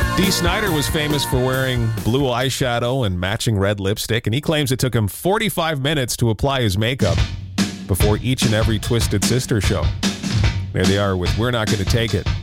Dee Snider was famous for wearing blue eyeshadow and matching red lipstick, and he claims it took him 45 minutes to apply his makeup before each and every Twisted Sister show. There they are with We're Not Gonna Take It.